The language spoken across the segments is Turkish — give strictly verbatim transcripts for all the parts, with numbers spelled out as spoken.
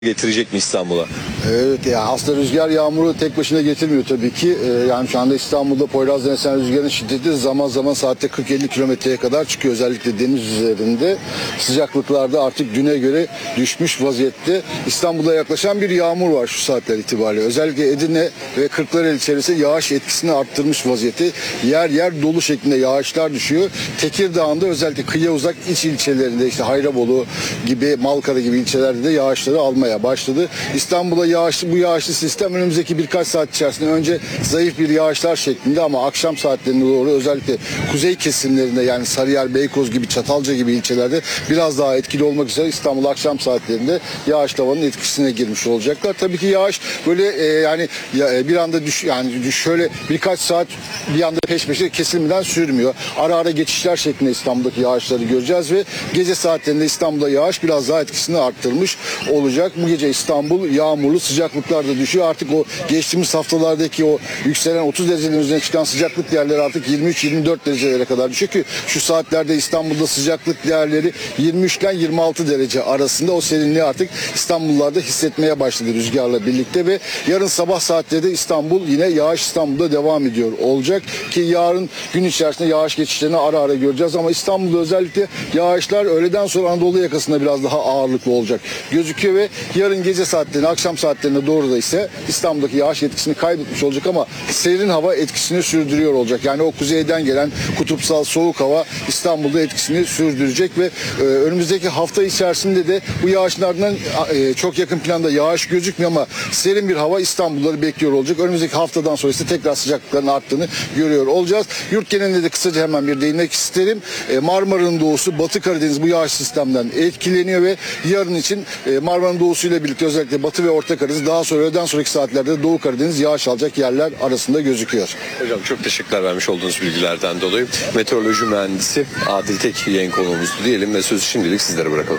getirecek mi İstanbul'a? Evet, yani aslında rüzgar yağmuru tek başına getirmiyor tabii ki. Ee, yani şu anda İstanbul'da Poyraz'dan esen rüzgarın şiddeti zaman zaman saatte kırk elli kilometreye kadar çıkıyor. Özellikle deniz üzerinde sıcaklıklarda artık düne göre düşmüş vaziyette. İstanbul'a yaklaşan bir yağmur var şu saatler itibariyle. Özellikle Edirne ve Kırklareli çevresinde yağış etkisini arttırmış vaziyette. Yer yer dolu şeklinde yağışlar düşüyor. Tekirdağ'ın da özellikle kıyıya uzak iç ilçelerinde, işte Hayrabolu gibi, Malkara gibi ilçelerde de yağışları almaya başladı. İstanbul'a yağışlı, bu yağışlı sistem önümüzdeki birkaç saat içerisinde önce zayıf bir yağışlar şeklinde ama akşam saatlerine doğru özellikle kuzey kesimlerinde, yani Sarıyer, Beykoz gibi, Çatalca gibi ilçelerde biraz daha etkili olmak üzere İstanbul akşam saatlerinde yağışlı havanın etkisine girmiş olacaklar. Tabii ki yağış böyle e, yani ya, bir anda düş, yani düş, şöyle birkaç saat bir anda peş peşe kesilmeden sürmüyor. Ara ara geçişler şeklinde İstanbul'daki yağışları göreceğiz ve gece saatlerinde İstanbul'da yağış biraz daha etkisini arttırmış olacak. Bu gece İstanbul yağmurlu, sıcaklıklar da düşüyor. Artık o geçtiğimiz haftalardaki o yükselen otuz derecelerin üzerine çıkan sıcaklık değerleri artık yirmi üç yirmi dört derecelere kadar düşüyor ki şu saatlerde İstanbul'da sıcaklık değerleri yirmi üç ile yirmi altı derece arasında. O serinliği artık İstanbullularda hissetmeye başladı rüzgarla birlikte ve yarın sabah saatlerinde İstanbul yine yağış İstanbul'da devam ediyor olacak ki yarın gün içerisinde yağış geçişlerini ara ara göreceğiz ama İstanbul'da özellikle yağışlar öğleden sonra Anadolu yakasında biraz daha ağırlıklı olacak gözüküyor ve yarın gece saatlerine, akşam saatlerine doğru da ise İstanbul'daki yağış etkisini kaybetmiş olacak ama serin hava etkisini sürdürüyor olacak. Yani o kuzeyden gelen kutupsal soğuk hava İstanbul'da etkisini sürdürecek ve e, önümüzdeki hafta içerisinde de bu yağışın ardından e, çok yakın planda yağış gözükmüyor ama serin bir hava İstanbul'ları bekliyor olacak. Önümüzdeki haftadan sonra ise tekrar sıcaklıkların arttığını görüyor olacağız. Yurt genelinde de kısaca hemen bir değinmek isterim. E, Marmara'nın doğusu, Batı Karadeniz bu yağış sistemden etkileniyor ve yarın için e, Marmara'nın doğusuyla birlikte özellikle Batı ve Orta Karadeniz, daha sonra öğleden sonraki saatlerde Doğu Karadeniz yağış alacak yerler arasında gözüküyor. Hocam çok teşekkürler vermiş olduğunuz bilgilerden dolayı. Meteoroloji mühendisi Adil Tek yayın konuğumuzdu diyelim ve sözü şimdilik sizlere bırakalım.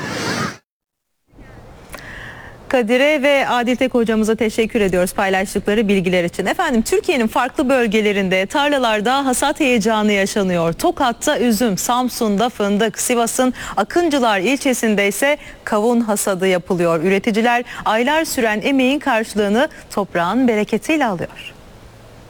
Kadir'e ve Adil Tek hocamıza teşekkür ediyoruz paylaştıkları bilgiler için. Efendim, Türkiye'nin farklı bölgelerinde tarlalarda hasat heyecanı yaşanıyor. Tokat'ta üzüm, Samsun'da fındık, Sivas'ın Akıncılar ilçesinde ise kavun hasadı yapılıyor. Üreticiler aylar süren emeğin karşılığını toprağın bereketiyle alıyor.